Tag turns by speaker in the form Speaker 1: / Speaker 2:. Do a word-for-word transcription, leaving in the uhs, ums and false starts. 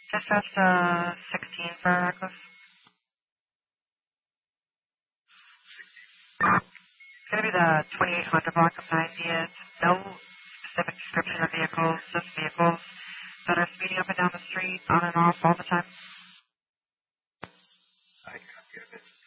Speaker 1: Dispatch uh, sixteen for reckless. It's going to be the twenty-eight Honda block of ninetieth. No specific description of vehicles, just vehicles that are speeding up and down the street, on and off all the time.
Speaker 2: I copy of it.